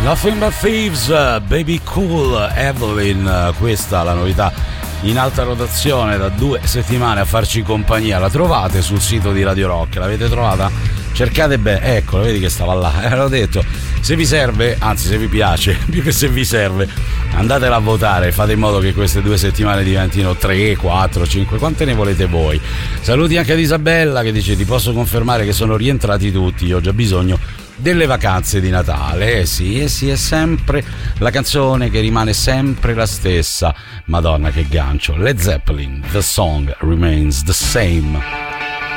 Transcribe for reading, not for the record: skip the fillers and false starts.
Nothing But Thieves, Baby Cool, Evelyn, questa è la novità in alta rotazione da 2 settimane a farci compagnia. La trovate sul sito di Radio Rock, l'avete trovata? Cercate bene, eccola, vedi che stava là, l'ho detto. Se vi serve, anzi se vi piace, più che se vi serve, andatela a votare, fate in modo che queste 2 settimane diventino 3, 4, 5, quante ne volete voi. Saluti anche ad Isabella che dice: ti posso confermare che sono rientrati tutti, io ho già bisogno delle vacanze di Natale. Sì, è sempre la canzone che rimane sempre la stessa. Madonna che gancio. Led Zeppelin, The Song Remains the Same.